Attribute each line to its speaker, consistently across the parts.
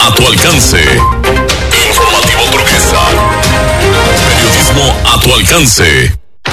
Speaker 1: a tu alcance. Informativo Turquesa. Periodismo a tu alcance.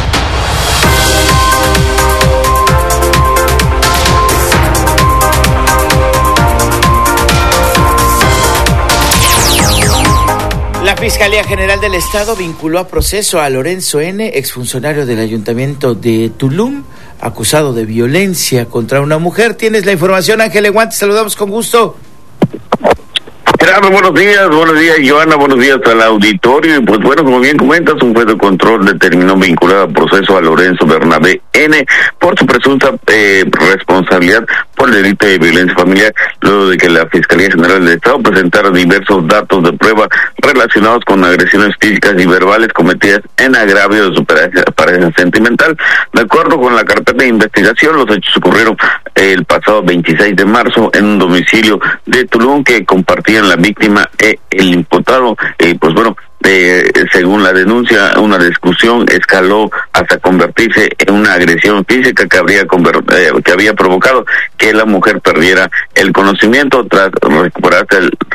Speaker 2: La Fiscalía General del Estado vinculó a proceso a Lorenzo N., exfuncionario del Ayuntamiento de Tulum, acusado de violencia contra una mujer. Tienes la información, Ángel Eguante, saludamos con gusto.
Speaker 3: Gerardo, buenos días, Joana, buenos días al auditorio. Y pues bueno, como bien comentas, un juez de control determinó vincular a proceso a Lorenzo Bernabé N. por su presunta responsabilidad por el delito de violencia familiar, luego de que la Fiscalía General del Estado presentara diversos datos de prueba relacionados con agresiones físicas y verbales cometidas en agravio de su pareja sentimental. De acuerdo con la carpeta de investigación, los hechos ocurrieron el pasado 26 de marzo en un domicilio de Tulum que compartían la víctima y el imputado. Pues bueno, según la denuncia, una discusión escaló hasta convertirse en una agresión física que había provocado que la mujer perdiera el conocimiento. Tras recuperar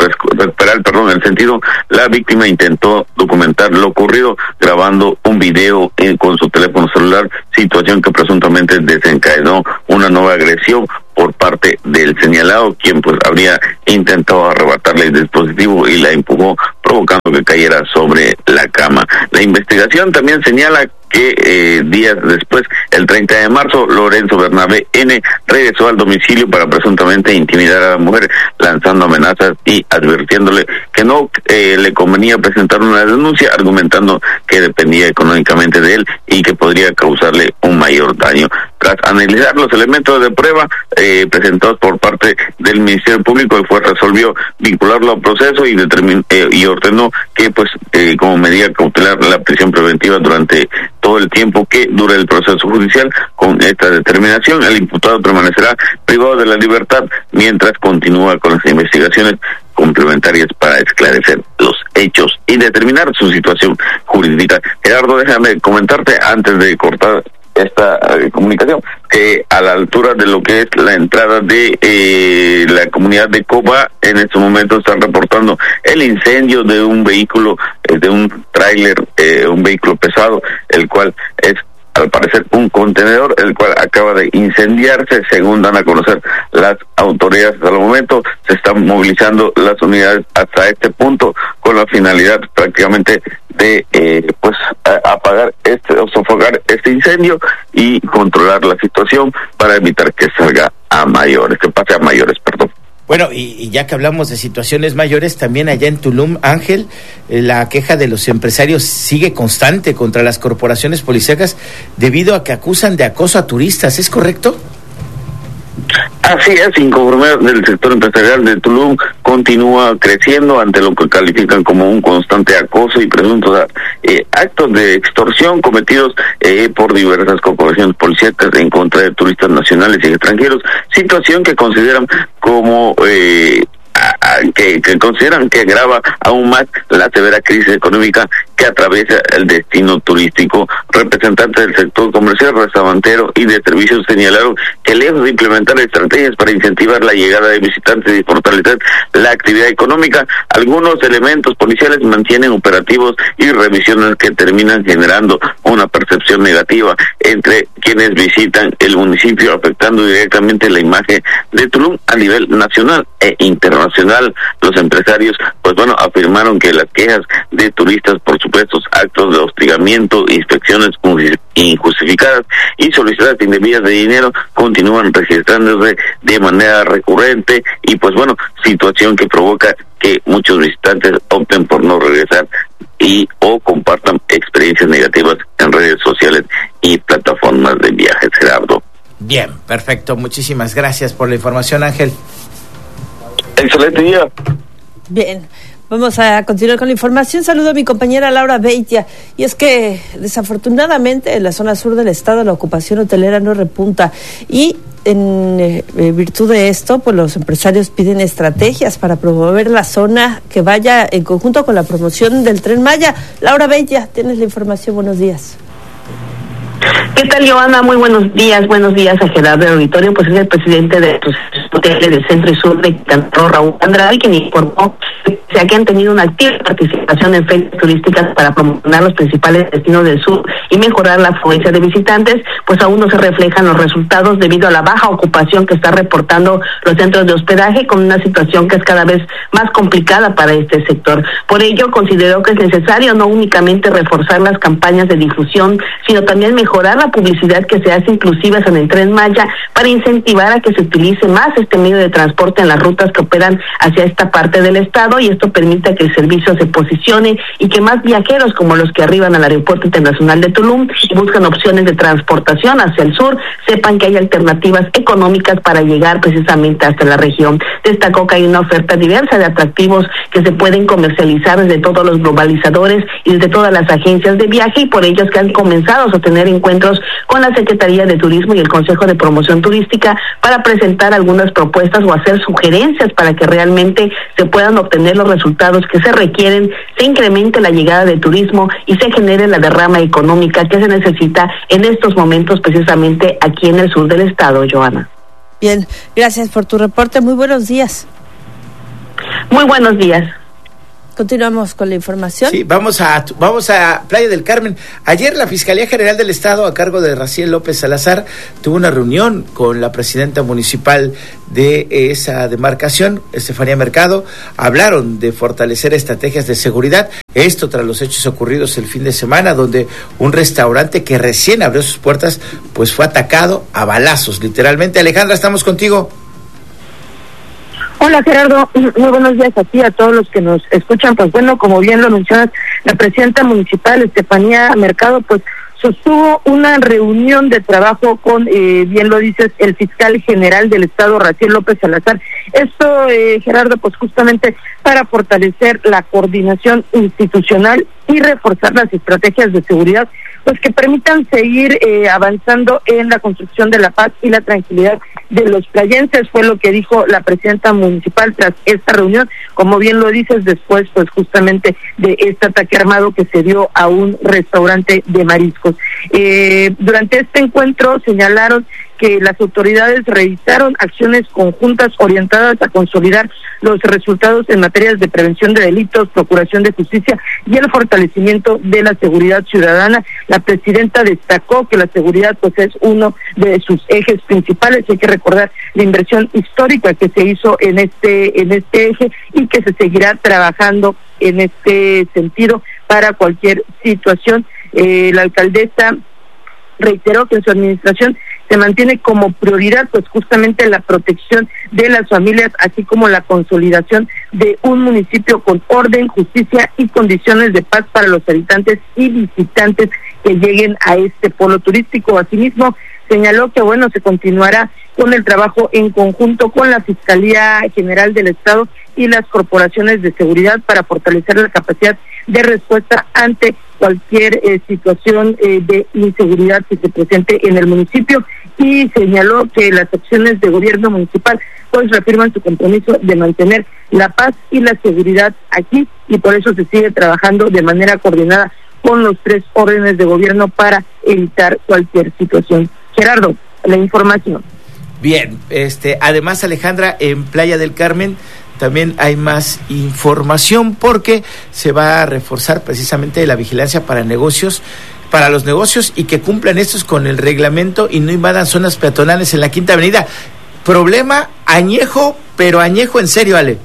Speaker 3: el sentido, la víctima intentó documentar lo ocurrido grabando un video con su teléfono celular, situación que presuntamente desencadenó una nueva agresión por parte del señalado, quien pues habría intentado arrebatarle el dispositivo y la empujó, provocando que cayera sobre la cama. La investigación también señala que días después, el 30 de marzo, Lorenzo Bernabé N. regresó al domicilio para presuntamente intimidar a la mujer, lanzando amenazas y advirtiéndole que no le convenía presentar una denuncia, argumentando que dependía económicamente de él y que podría causarle un mayor daño. Tras analizar los elementos de prueba presentados por parte del Ministerio Público, el juez resolvió vincularlo al proceso y ordenó que como medida cautelar la prisión preventiva durante todo el tiempo que dure el proceso judicial. Con esta determinación, el imputado permanecerá privado de la libertad mientras continúa con las investigaciones complementarias para esclarecer los hechos y determinar su situación jurídica. Gerardo, déjame comentarte antes de cortar esta comunicación que a la altura de lo que es la entrada de la comunidad de Coba, en estos momentos están reportando el incendio de un vehículo, de un tráiler, un vehículo pesado, el cual es al parecer un contenedor, el cual acaba de incendiarse. Según dan a conocer las autoridades, hasta el momento se están movilizando las unidades hasta este punto con la finalidad prácticamente de apagar o sofocar este incendio y controlar la situación para evitar que pase a mayores, perdón.
Speaker 2: Bueno, y ya que hablamos de situaciones mayores, también allá en Tulum, Ángel, la queja de los empresarios sigue constante contra las corporaciones policíacas debido a que acusan de acoso a turistas, ¿es correcto?
Speaker 3: Así es, inconformidad del sector empresarial de Tulum continúa creciendo ante lo que califican como un constante acoso y presuntos actos de extorsión cometidos por diversas corporaciones policíacas en contra de turistas nacionales y extranjeros, situación que consideran como que consideran que agrava aún más la severa crisis económica que atraviesa el destino turístico. Representantes del sector comercial, restaurantero y de servicios señalaron que lejos de implementar estrategias para incentivar la llegada de visitantes y fortalecer la actividad económica, algunos elementos policiales mantienen operativos y revisiones que terminan generando una percepción negativa entre quienes visitan el municipio, afectando directamente la imagen de Tulum a nivel nacional e internacional. Los empresarios, afirmaron que las quejas de turistas por supuestos actos de hostigamiento, inspecciones injustificadas y solicitudes indebidas de dinero continúan registrándose de manera recurrente y situación que provoca que muchos visitantes opten por no regresar o compartan experiencias negativas en redes sociales y plataformas de viajes, Gerardo.
Speaker 2: Bien, perfecto, muchísimas gracias por la información, Ángel.
Speaker 3: Excelente día.
Speaker 4: Bien, vamos a continuar con la información. Saludo a mi compañera Laura Beitia. Y es que desafortunadamente en la zona sur del estado la ocupación hotelera no repunta y en virtud de esto, los empresarios piden estrategias para promover la zona que vaya en conjunto con la promoción del Tren Maya. Laura Beitia, tienes la información. Buenos días.
Speaker 5: ¿Qué tal, Joana? Muy buenos días a Gerardo del Auditorio. Pues es el presidente de hoteles del centro y sur de Quintana Roo, Raúl Andrade, quien informó que han tenido una activa participación en ferias turísticas para promocionar los principales destinos del sur y mejorar la afluencia de visitantes, pues aún no se reflejan los resultados debido a la baja ocupación que está reportando los centros de hospedaje, con una situación que es cada vez más complicada para este sector. Por ello, consideró que es necesario no únicamente reforzar las campañas de difusión, sino también mejorar la publicidad que se hace inclusivas en el Tren Maya para incentivar a que se utilice más este medio de transporte en las rutas que operan hacia esta parte del estado, y esto permite que el servicio se posicione y que más viajeros como los que arriban al Aeropuerto Internacional de Tulum y buscan opciones de transportación hacia el sur sepan que hay alternativas económicas para llegar precisamente hasta la región. Destacó que hay una oferta diversa de atractivos que se pueden comercializar desde todos los globalizadores y desde todas las agencias de viaje, y por ello es que han comenzado a sostener encuentros con la Secretaría de Turismo y el Consejo de Promoción Turística para presentar algunas propuestas o hacer sugerencias para que realmente se puedan obtener los resultados que se requieren, se incremente la llegada de turismo y se genere la derrama económica que se necesita en estos momentos precisamente aquí en el sur del estado, Joana.
Speaker 4: Bien, gracias por tu reporte. Muy buenos días.
Speaker 5: Muy buenos días.
Speaker 4: Continuamos con la información.
Speaker 2: Sí, vamos a Playa del Carmen. Ayer la Fiscalía General del Estado, a cargo de Raciel López Salazar, tuvo una reunión con la presidenta municipal de esa demarcación, Estefanía Mercado. Hablaron de fortalecer estrategias de seguridad. Esto tras los hechos ocurridos el fin de semana, donde un restaurante que recién abrió sus puertas, pues fue atacado a balazos, literalmente. Alejandra, estamos contigo.
Speaker 6: Hola Gerardo, muy buenos días a ti, a todos los que nos escuchan. Pues bueno, como bien lo mencionas, la presidenta municipal Estefanía Mercado pues sostuvo una reunión de trabajo con, bien lo dices, el fiscal general del estado, Raciel López Salazar. Esto, Gerardo, pues justamente para fortalecer la coordinación institucional y reforzar las estrategias de seguridad, pues que permitan seguir avanzando en la construcción de la paz y la tranquilidad de los playenses, fue lo que dijo la presidenta municipal tras esta reunión, como bien lo dices, después pues justamente de este ataque armado que se dio a un restaurante de mariscos. Durante este encuentro señalaron que las autoridades realizaron acciones conjuntas orientadas a consolidar los resultados en materias de prevención de delitos, procuración de justicia y el fortalecimiento de la seguridad ciudadana. La presidenta destacó que la seguridad pues es uno de sus ejes principales. Hay que recordar la inversión histórica que se hizo en este eje y que se seguirá trabajando en este sentido para cualquier situación. La alcaldesa reiteró que en su administración se mantiene como prioridad pues justamente la protección de las familias, así como la consolidación de un municipio con orden, justicia y condiciones de paz para los habitantes y visitantes que lleguen a este polo turístico. Asimismo, señaló que bueno, se continuará con el trabajo en conjunto con la Fiscalía General del Estado y las corporaciones de seguridad para fortalecer la capacidad de respuesta ante cualquier situación de inseguridad que se presente en el municipio, y señaló que las acciones de gobierno municipal pues reafirman su compromiso de mantener la paz y la seguridad aquí, y por eso se sigue trabajando de manera coordinada con los 3 órdenes de gobierno para evitar cualquier situación. Gerardo, la información.
Speaker 2: Bien, además, Alejandra, en Playa del Carmen también hay más información porque se va a reforzar precisamente la vigilancia para los negocios y que cumplan estos con el reglamento y no invadan zonas peatonales en la Quinta Avenida. Problema añejo, pero añejo en serio, Ale.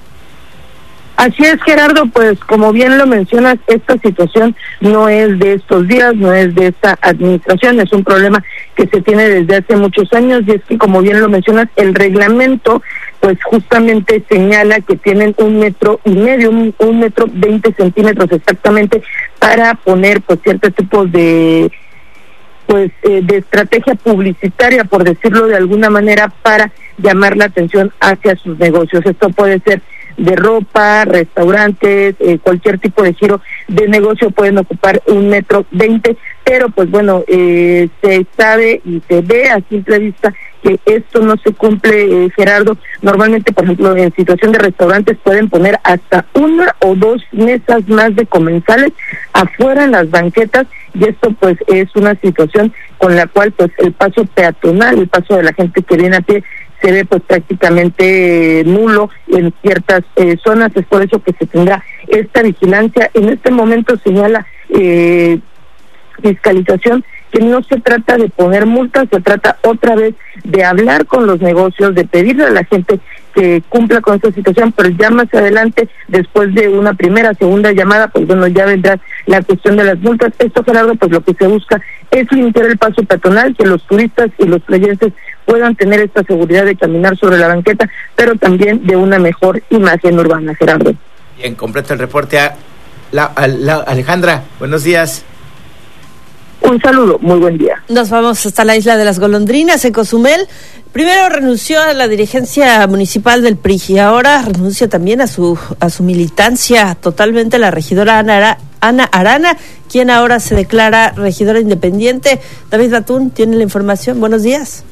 Speaker 6: Así es, Gerardo, pues como bien lo mencionas, esta situación no es de estos días, no es de esta administración, es un problema que se tiene desde hace muchos años, y es que como bien lo mencionas, el reglamento pues justamente señala que tienen 1,5 metros, 1,20 metros exactamente, para poner pues ciertos tipos de estrategia publicitaria, por decirlo de alguna manera, para llamar la atención hacia sus negocios. Esto puede ser de ropa, restaurantes, cualquier tipo de giro de negocio pueden ocupar 1,20 metros, pero pues bueno, se sabe y se ve a simple vista que esto no se cumple, Gerardo. Normalmente, por ejemplo, en situación de restaurantes pueden poner hasta 1 o 2 mesas más de comensales afuera en las banquetas, y esto pues es una situación con la cual pues el paso peatonal, el paso de la gente que viene a pie, se ve pues prácticamente nulo en ciertas zonas. Es por eso que se tendrá esta vigilancia. En este momento señala Fiscalización que no se trata de poner multas, se trata otra vez de hablar con los negocios, de pedirle a la gente que cumpla con esta situación, pero ya más adelante, después de una primera, segunda llamada, pues bueno, ya vendrá la cuestión de las multas. Esto, Gerardo, pues lo que se busca es limitar el paso peatonal, que los turistas y los playenses puedan tener esta seguridad de caminar sobre la banqueta, pero también de una mejor imagen urbana, Gerardo.
Speaker 2: Bien, completo el reporte a Alejandra. Buenos días.
Speaker 6: Un saludo, muy buen día.
Speaker 4: Nos vamos hasta la isla de las Golondrinas, en Cozumel. Primero renunció a la dirigencia municipal del PRI y ahora renuncia también a su militancia totalmente la regidora Ana Arana, quien ahora se declara regidora independiente. David Atún tiene la información. Buenos días.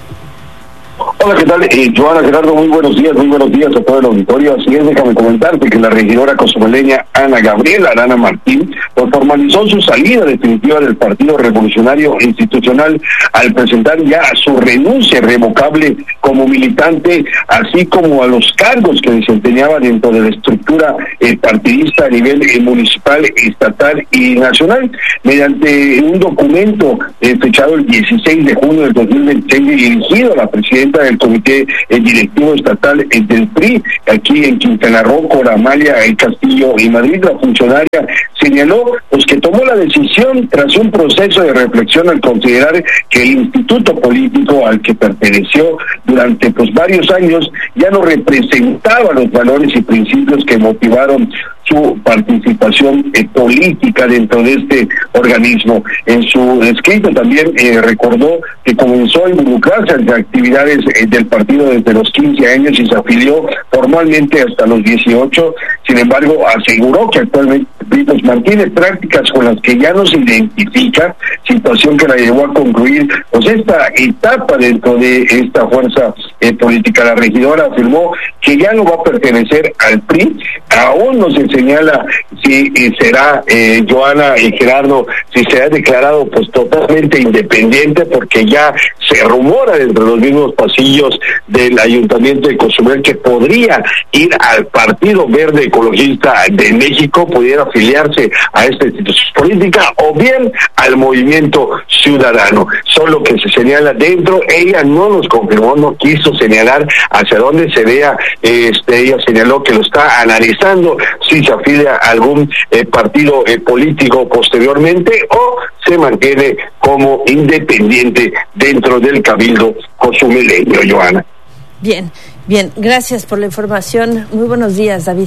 Speaker 7: Hola, ¿qué tal? Joana, Gerardo, muy buenos días a todo el auditorio. Así es, déjame comentarte que la regidora cozumeleña Ana Gabriela Arana Martín pues formalizó su salida definitiva del Partido Revolucionario Institucional al presentar ya su renuncia irrevocable como militante, así como a los cargos que desempeñaba dentro de la estructura partidista a nivel municipal, estatal y nacional. Mediante un documento fechado el 16 de junio del 2026 dirigido a la presidenta del Comité Directivo Estatal del PRI, aquí en Quintana Roo, Amalia Castillo y Madrid, la funcionaria señaló pues que tomó la decisión tras un proceso de reflexión al considerar que el instituto político al que perteneció durante pues varios años ya no representaba los valores y principios que motivaron su participación política dentro de este organismo. En su escrito también recordó que comenzó a involucrarse en actividades del partido desde los 15 años y se afilió formalmente hasta los 18. Sin embargo, aseguró que actualmente pues, mantiene prácticas con las que ya no se identifica, situación que la llevó a concluir pues esta etapa dentro de esta fuerza política. La regidora afirmó que ya no va a pertenecer al PRI. Aún no se señala si será Joana y Gerardo, si será declarado pues totalmente independiente, porque ya se rumora dentro de los mismos pasillos del Ayuntamiento de Cozumel que podría ir al Partido Verde Ecologista de México, pudiera afiliarse a esta institución política o bien al Movimiento Ciudadano. Solo que se señala dentro, ella no nos confirmó, no quiso señalar hacia dónde se vea. Ella señaló que lo está analizando si se afilia a algún partido político posteriormente o se mantiene como independiente dentro del Cabildo cozumeleño, Joana.
Speaker 4: Bien, gracias por la información. Muy buenos días, David.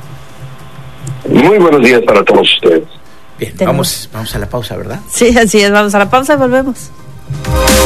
Speaker 7: Muy buenos días para todos ustedes.
Speaker 2: Bien, vamos a la pausa, ¿verdad?
Speaker 4: Sí, así es, vamos a la pausa y volvemos.